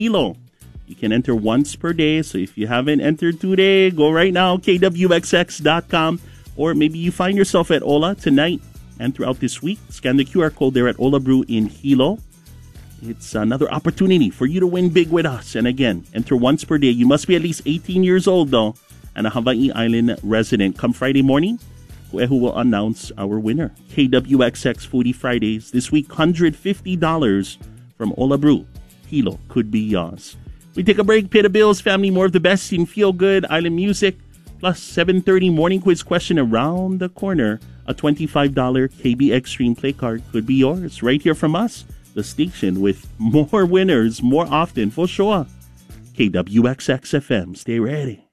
Hilo. You can enter once per day. So if you haven't entered today, go right now, kwxx.com. Or maybe you find yourself at Ola tonight and throughout this week. Scan the QR code there at Ola Brew in Hilo. It's another opportunity for you to win big with us. And again, enter once per day. You must be at least 18 years old, though, and a Hawaii Island resident. Come Friday morning, Kuehu will announce our winner. KWXX Foodie Fridays. This week, $150 from Ola Brew. Hilo could be yours. We take a break, pay the bills, family, more of the best in feel-good island music, plus 7:30 morning quiz question around the corner. A $25 KB Extreme play card could be yours right here from us, the station with more winners more often for sure. KWXX FM. Stay ready.